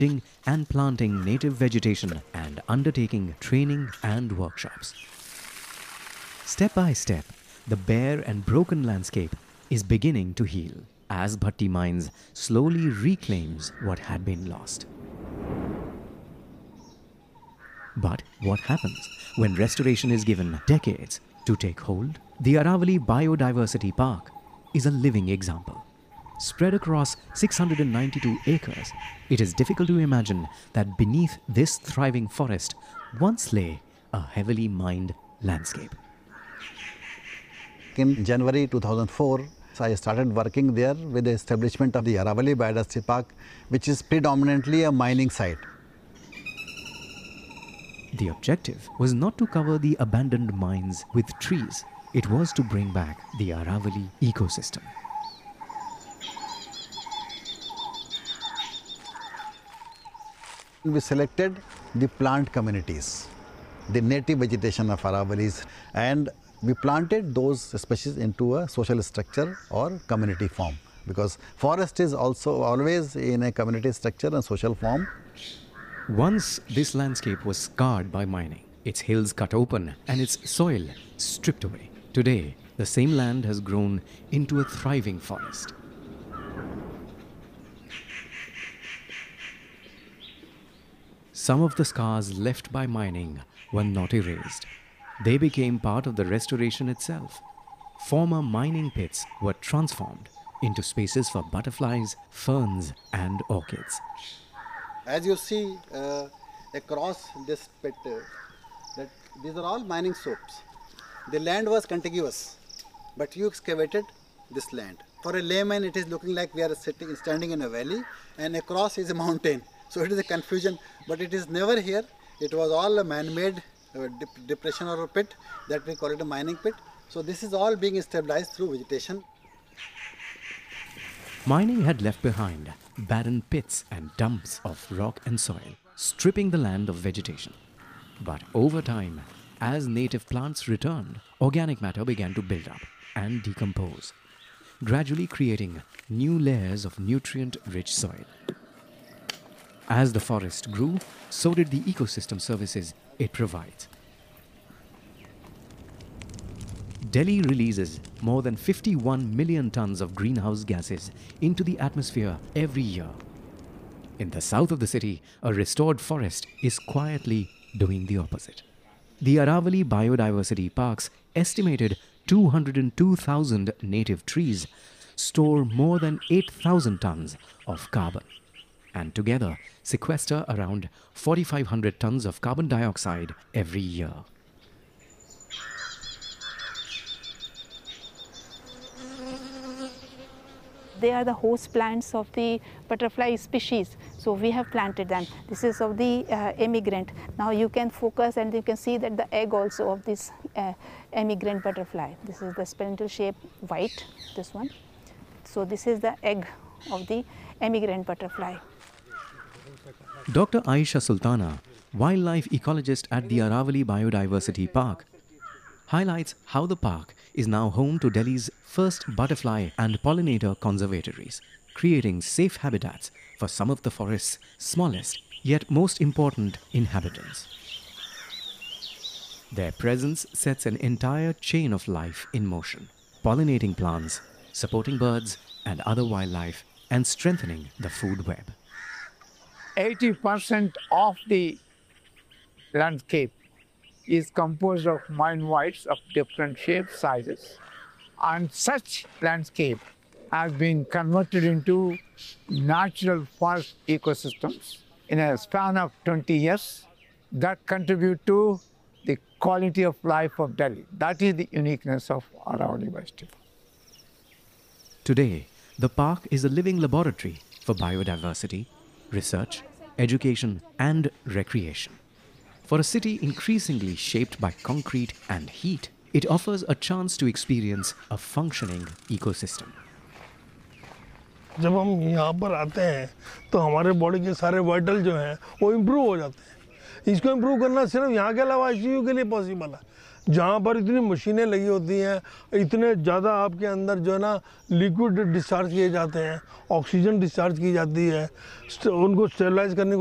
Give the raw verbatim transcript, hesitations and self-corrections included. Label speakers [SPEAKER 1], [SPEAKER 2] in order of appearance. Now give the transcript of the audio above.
[SPEAKER 1] and planting native vegetation and undertaking training and workshops. Step by step, the bare and broken landscape is beginning to heal as Bhatti Mines slowly reclaims what had been lost. But what happens when restoration is given decades to take hold? The Aravali Biodiversity Park is a living example. Spread across six hundred ninety-two acres, it is difficult to imagine that beneath this thriving forest once lay a heavily mined landscape.
[SPEAKER 2] In January two thousand four, I started working there with the establishment of the Aravali Biodiversity Park, which is predominantly a mining site.
[SPEAKER 1] The objective was not to cover the abandoned mines with trees. It was to bring back the Aravali ecosystem.
[SPEAKER 2] We selected the plant communities, the native vegetation of Aravalis, and we planted those species into a social structure or community form, because forest is also always in a community structure and social form.
[SPEAKER 1] Once this landscape was scarred by mining, its hills cut open and its soil stripped away. Today, the same land has grown into a thriving forest. Some of the scars left by mining were not erased. They became part of the restoration itself. Former mining pits were transformed into spaces for butterflies, ferns, and orchids.
[SPEAKER 2] As you see uh, across this pit, uh, that these are all mining slopes. The land was contiguous, but you excavated this land. For a layman, it is looking like we are sitting, standing in a valley, and across is a mountain. So it is a confusion, but it is never here. It was all a man-made uh, dep depression or a pit that we call it a mining pit. So this is all being stabilized through vegetation.
[SPEAKER 1] Mining had left behind barren pits and dumps of rock and soil, stripping the land of vegetation. But over time, as native plants returned, organic matter began to build up and decompose, gradually creating new layers of nutrient-rich soil. As the forest grew, so did the ecosystem services it provides. Delhi releases more than fifty-one million tons of greenhouse gases into the atmosphere every year. In the south of the city, a restored forest is quietly doing the opposite. The Aravali Biodiversity Park's estimated two hundred two thousand native trees store more than eight thousand tons of carbon, and together sequester around forty-five hundred tons of carbon dioxide every year.
[SPEAKER 3] They are the host plants of the butterfly species, so we have planted them. This is of the uh, emigrant. Now you can focus and you can see that the egg also of this uh, emigrant butterfly. This is the spindle shape white, this one. So this is the egg of the emigrant butterfly.
[SPEAKER 1] Doctor Aisha Sultana, wildlife ecologist at the Aravali Biodiversity Park, highlights how the park is now home to Delhi's first butterfly and pollinator conservatories, creating safe habitats for some of the forest's smallest yet most important inhabitants. Their presence sets an entire chain of life in motion, pollinating plants, supporting birds and other wildlife, and strengthening the food web.
[SPEAKER 4] eighty percent of the landscape is composed of mine whites of different shapes, sizes. And such landscape has been converted into natural forest ecosystems in a span of twenty years that contribute to the quality of life of Delhi. That is the uniqueness of Aravali Biodiversity.
[SPEAKER 1] Today, the park is a living laboratory for biodiversity, research, education, and recreation. For a city increasingly shaped by concrete and heat, it offers a chance to experience a functioning ecosystem.
[SPEAKER 5] जब हम यहाँ पर आते हैं तो हमारे body के सारे वाइटल जो हैं वो इम्प्रूव हो जाते हैं. इसको इम्प्रूव करना सिर्फ यहाँ के अलावा आईसीयू के लिए पॉसिबल है. जहाँ पर इतनी मशीनें लगी होती हैं, इतने ज़्यादा आपके अंदर जो है ना लिक्विड डिस्चार्ज किए जाते हैं, ऑक्सीजन डिस्चार्ज की जाती है, उनको स्टेरलाइज करने